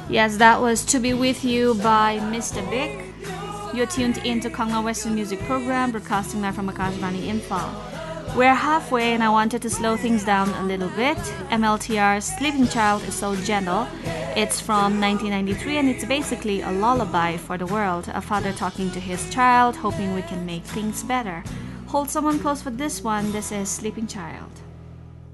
Yes, that was To Be With You by Mr. Big. You're tuned in to Kangma Western Music Program, broadcasting live from Akashvani Imphal. We're halfway and I wanted to slow things down a little bit. MLTR's Sleeping Child is so gentle. It's from 1993 and it's basically a lullaby for the world. A father talking to his child, hoping we can make things better. Hold someone close for this one. This is Sleeping Child.